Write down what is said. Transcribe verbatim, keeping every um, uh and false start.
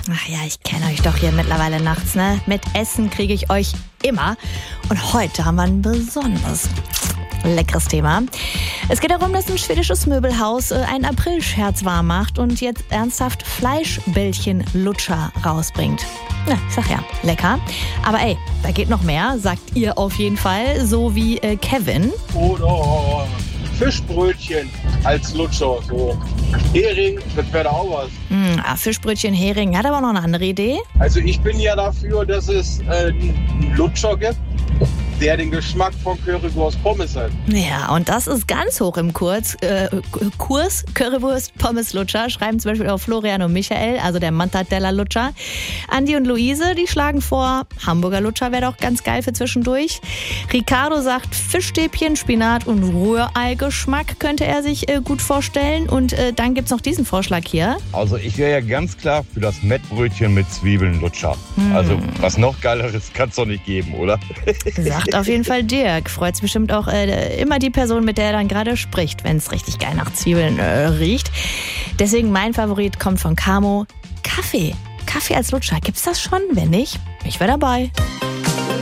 Ach ja, ich kenne euch doch hier mittlerweile nachts, ne? Mit Essen kriege ich euch immer. Und heute haben wir ein besonders leckeres Thema. Es geht darum, dass ein schwedisches Möbelhaus einen Aprilscherz wahr macht und jetzt ernsthaft Fleischbällchen-Lutscher rausbringt. Ja, ich sag ja, lecker. Aber ey, da geht noch mehr, sagt ihr auf jeden Fall, so wie äh, Kevin. Oder Fischbrötchen als Lutscher, so Hering, das wäre da auch was. Hm, ah, Fischbrötchen, Hering, hat aber noch eine andere Idee. Also ich bin ja dafür, dass es äh, einen Lutscher gibt, der den Geschmack von Currywurst Pommes hat. Ja, und das ist ganz hoch im Kurs. Äh, Kurs Currywurst Pommes Lutscher schreiben zum Beispiel auch Florian und Michael, also der Mantadella Lutscher. Andi und Luise, die schlagen vor, Hamburger Lutscher wäre doch ganz geil für zwischendurch. Ricardo sagt, Fischstäbchen, Spinat und Rührei-Geschmack könnte er sich äh, gut vorstellen. Und äh, dann gibt's noch diesen Vorschlag hier. Also ich wäre ja ganz klar für das Mettbrötchen mit Zwiebeln-Lutscher. Hm. Also was noch Geileres kann es doch nicht geben, oder? Sagt auf jeden Fall Dirk. Freut's bestimmt auch äh, immer die Person, mit der er dann gerade spricht, wenn es richtig geil nach Zwiebeln äh, riecht. Deswegen mein Favorit kommt von Camo. Kaffee. Kaffee als Lutscher. Gibt's das schon? Wenn nicht, ich wäre dabei.